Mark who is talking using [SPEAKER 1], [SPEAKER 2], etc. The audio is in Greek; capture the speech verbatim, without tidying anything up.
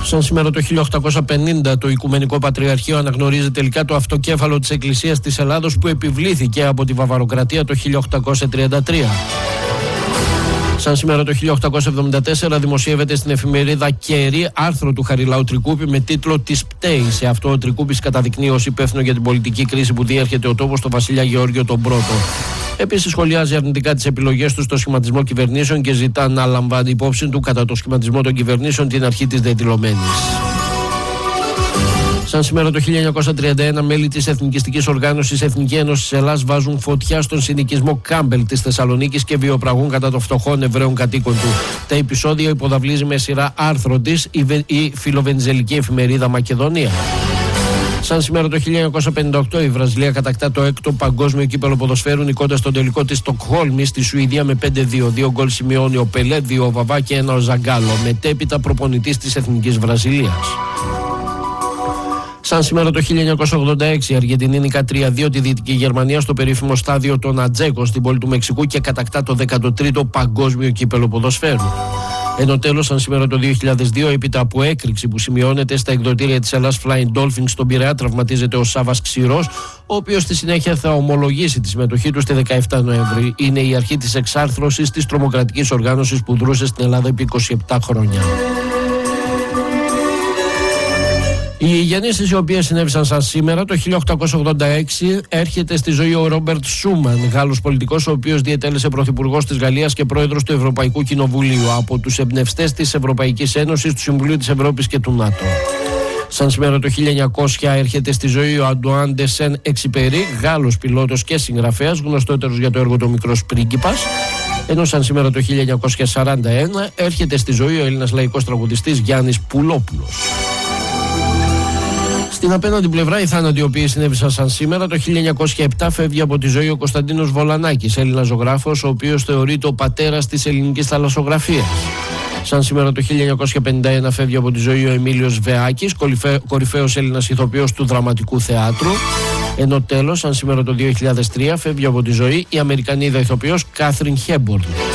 [SPEAKER 1] Σαν σήμερα το χίλια οκτακόσια πενήντα το Οικουμενικό Πατριαρχείο αναγνωρίζει τελικά το αυτοκέφαλο της Εκκλησίας της Ελλάδος που επιβλήθηκε από τη Βαβαροκρατία το χίλια οκτακόσια τριάντα τρία. Σαν σήμερα το χίλια οκτακόσια εβδομήντα τέσσερα δημοσιεύεται στην εφημερίδα Κέρι άρθρο του Χαριλάου Τρικούπη με τίτλο «Της πταίει». Σε αυτό ο Τρικούπης καταδεικνύει ως υπεύθυνο για την πολιτική κρίση που διέρχεται ο τόπος τον βασιλιά Γεώργιο τον Πρώτο. Επίσης σχολιάζει αρνητικά τις επιλογές του στο σχηματισμό κυβερνήσεων και ζητά να λαμβάνει υπόψη του κατά το σχηματισμό των κυβερνήσεων την αρχή της δεδηλωμένης. Σαν σήμερα το χίλια εννιακόσια τριάντα ένα μέλη της Εθνικιστικής Οργάνωσης Εθνική Ένωση Ελλάς βάζουν φωτιά στον συνοικισμό Κάμπελ της Θεσσαλονίκης και βιοπραγούν κατά των φτωχών Εβραίων κατοίκων του. Τα επεισόδια υποδαβλίζει με σειρά άρθρο της η φιλοβενιζελική εφημερίδα Μακεδονία. Σαν σήμερα το χίλια εννιακόσια πενήντα οκτώ η Βραζιλία κατακτά το έκτο παγκόσμιο κύπελλο ποδοσφαίρου νικώντας στον τελικό της Στοκχόλμης στη Σουηδία με πέντε δύο. Δύο γκολ σημειώνει ο Πελέ, δύο ο Βαβά και ένα ο Ζαγκάλο, μετέπειτα προπονητής της Εθνικής Βραζιλίας. Σαν σήμερα το χίλια εννιακόσια ογδόντα έξι η Αργεντινή νικά τρία δύο τη Δυτική Γερμανία στο περίφημο στάδιο των Ατζέκο στην πόλη του Μεξικού και κατακτά το δέκατο τρίτο παγκόσμιο κύπελλο ποδοσφαίρου. Ενώ τέλος, σαν σήμερα το δύο χιλιάδες δύο, έπειτα από έκρηξη που σημειώνεται στα εκδοτήρια της Ελλάς Flying Dolphins στον Πειραιά, τραυματίζεται ο Σάβας Ξηρός, ο οποίος στη συνέχεια θα ομολογήσει τη συμμετοχή του στη δεκαεφτά Νοέμβρη. Είναι η αρχή της εξάρθρωσης της τρομοκρατικής οργάνωσης που δρούσε στην Ελλάδα επί είκοσι επτά χρόνια. Οι γεννήσεις οι οποίες συνέβησαν σαν σήμερα το χίλια οκτακόσια ογδόντα έξι έρχεται στη ζωή ο Ρόμπερτ Σούμαν, Γάλλος πολιτικός ο οποίος διετέλεσε πρωθυπουργός της Γαλλίας και πρόεδρος του Ευρωπαϊκού Κοινοβουλίου, από τους εμπνευστές της Ευρωπαϊκής Ένωσης, του Συμβουλίου της Ευρώπης και του ΝΑΤΟ. Σαν σήμερα το χίλια εννιακόσια έρχεται στη ζωή ο Αντουάν ντε Σεν Εξιπερί, Γάλλος πιλότος και συγγραφέας, γνωστότερος για το έργο του Μικρός Πρίγκιπας. Ενώ σαν σήμερα το χίλια εννιακόσια σαράντα ένα έρχεται στη ζωή ο Έλληνας λαϊκός τραγουδιστής Γιάννης Πουλόπουλος. Στην απέναντι πλευρά, οι θάνατοι οι οποίοι συνέβησαν σαν σήμερα, το χίλια εννιακόσια επτά φεύγει από τη ζωή ο Κωνσταντίνος Βολανάκης, Έλληνας ζωγράφος, ο οποίος θεωρείται ο πατέρας της ελληνικής θαλασσογραφίας. Σαν σήμερα το χίλια εννιακόσια πενήντα ένα φεύγει από τη ζωή ο Εμίλιος Βεάκης, κορυφαίος Έλληνας ηθοποιός του δραματικού θεάτρου. Ενώ τέλος, σαν σήμερα το δύο χιλιάδες τρία, φεύγει από τη ζωή η Αμερικανίδα ηθοποιός Κάθριν Χέμπορν.